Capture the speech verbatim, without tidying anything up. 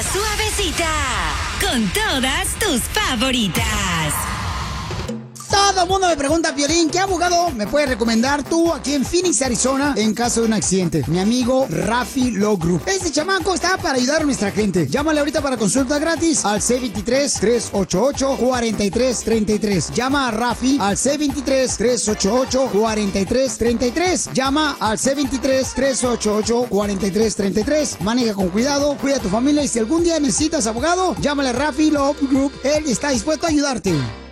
Suavecita, con todas tus favoritas. Todo el mundo me pregunta, Piolín, ¿qué abogado me puedes recomendar tú aquí en Phoenix, Arizona, en caso de un accidente? Mi amigo Rafi Law Group. Este chamaco está para ayudar a nuestra gente. Llámale ahorita para consulta gratis al C veintitrés, tres ochenta y ocho, cuarenta y tres treinta y tres. Llama a Rafi al C veintitrés, tres ochenta y ocho, cuarenta y tres treinta y tres. Llama al C veintitrés, tres ochenta y ocho, cuarenta y tres treinta y tres. Maneja con cuidado, cuida a tu familia y si algún día necesitas abogado, llámale a Rafi Law Group. Él está dispuesto a ayudarte.